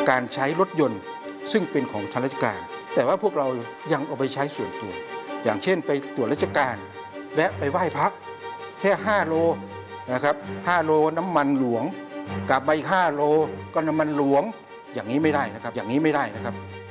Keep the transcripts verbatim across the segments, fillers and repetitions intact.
การใช้รถยนต์ซึ่งเป็นของทางราชการแต่ว่าพวกเรายังเอาไปใช้ส่วนตัวอย่างเช่นไปตรวจราชการแวะไปไหว้พระแค่ห้าโลนะครับห้าโลน้ำมันหลวงกลับมาอีกห้าโลก็น้ำมันหลวงอย่างนี้ไม่ได้นะครับอย่างนี้ไม่ได้นะครับ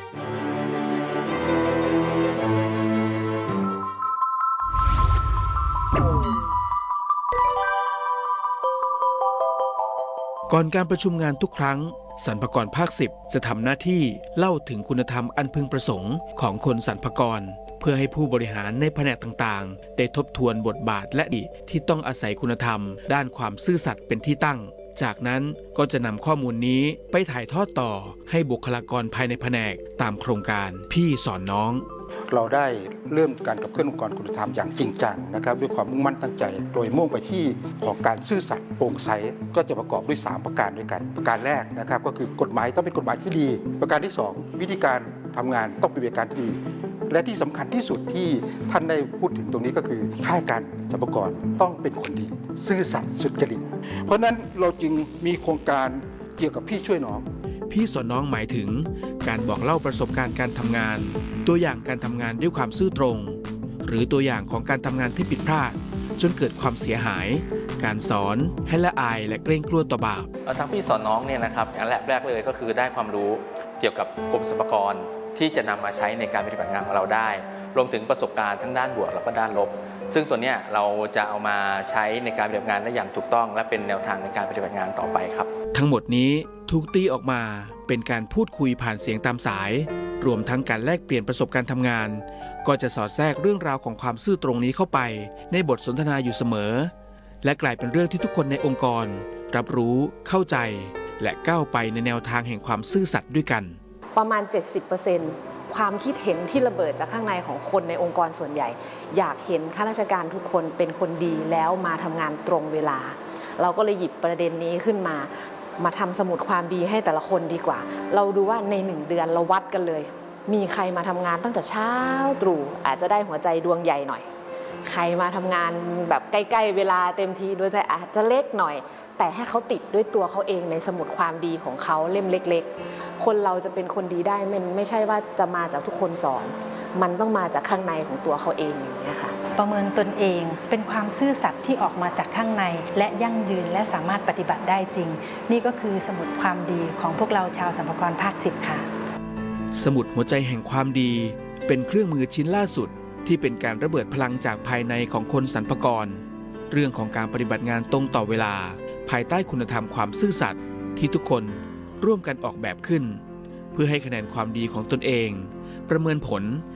ก่อนการประชุมงานทุกครั้งสรรพากรภาคสิบจะทำหน้าที่เล่าถึงคุณธรรมอันพึงประสงค์ของคนสรรพากรเพื่อให้ผู้บริหารในแผนกต่างๆได้ทบทวนบทบาทและดิที่ต้องอาศัยคุณธรรมด้านความซื่อสัตย์เป็นที่ตั้งจากนั้นก็จะนำข้อมูลนี้ไปถ่ายทอดต่อให้บุคลากรภายในแผนกตามโครงการพี่สอนน้องเราได้เริ่มการกับเคลื่อนองค์กรคุณธรรมอย่างจริงจังนะครับด้วยความมุ่งมั่นตั้งใจโดยมุ่งไปที่ของการซื่อสัตย์โปร่งใสก็จะประกอบด้วยสามประการด้วยกันประการแรกนะครับก็คือกฎหมายต้องเป็นกฎหมายที่ดีประการที่สองวิธีการทำงานต้องเป็นวิธีการที่ดีและที่สำคัญที่สุดที่ท่านได้พูดถึงตรงนี้ก็คือข้าราชการสรรพากรต้องเป็นคนดีซื่อสัตย์สุจริตเพราะนั้นเราจึงมีโครงการเกี่ยวกับพี่ช่วยน้องพี่สอนน้องหมายถึงการบอกเล่าประสบการณ์การทำงานตัวอย่างการทำงานด้วยความซื่อตรงหรือตัวอย่างของการทำงานที่ผิดพลาดจนเกิดความเสียหายการสอนให้ละอายและเกรงกลัวต่อบาปทั้งพี่สอนน้องเนี่ยนะครับอย่างแรกเลยก็คือได้ความรู้เกี่ยวกับกรมสรรพากรที่จะนำมาใช้ในการปฏิบัติงานของเราได้รวมถึงประสบการณ์ทั้งด้านบวกแล้วก็ด้านลบซึ่งตัวนี้เราจะเอามาใช้ในการปฏิบัติงานได้อย่างถูกต้องและเป็นแนวทางในการปฏิบัติงานต่อไปครับทั้งหมดนี้ถูกตีออกมาเป็นการพูดคุยผ่านเสียงตามสายรวมทั้งการแลกเปลี่ยนประสบการณ์ทำงานก็จะสอดแทรกเรื่องราวของความซื่อตรงนี้เข้าไปในบทสนทนาอยู่เสมอและกลายเป็นเรื่องที่ทุกคนในองค์กรรับรู้เข้าใจและก้าวไปในแนวทางแห่งความซื่อสัตย์ด้วยกันประมาณ เจ็ดสิบเปอร์เซ็นต์ ความคิดเห็นที่ระเบิดจากข้างในของคนในองค์กรส่วนใหญ่อยากเห็นข้าราชการทุกคนเป็นคนดีแล้วมาทำงานตรงเวลาเราก็เลยหยิบประเด็นนี้ขึ้นมามาทำสมุดความดีให้แต่ละคนดีกว่าเราดูว่าในหนึ่งเดือนเราวัดกันเลยมีใครมาทำงานตั้งแต่เช้าตรู่อาจจะได้หัวใจดวงใหญ่หน่อยใครมาทำงานแบบใกล้ๆเวลาเต็มทีดวงใจอาจจะเล็กหน่อยแต่ให้เขาติดด้วยตัวเขาเองในสมุดความดีของเขาเล่มเล็กๆคนเราจะเป็นคนดีได้มันไม่ใช่ว่าจะมาจากทุกคนสอนมันต้องมาจากข้างในของตัวเขาเองอย่างนี้ค่ะประเมินตนเองเป็นความซื่อสัตย์ที่ออกมาจากข้างในและยั่งยืนและสามารถปฏิบัติได้จริงนี่ก็คือสมุดความดีของพวกเราชาวสรรพากรภาคสิบค่ะสมุดหัวใจแห่งความดีเป็นเครื่องมือชิ้นล่าสุดที่เป็นการระเบิดพลังจากภายในของคนสรรพากรเรื่องของการปฏิบัติงานตรงต่อเวลาภายใต้คุณธรรมความซื่อสัตย์ที่ทุกคนร่วมกันออกแบบขึ้นเพื่อให้คะแนนความดีของตนเองประเมินผล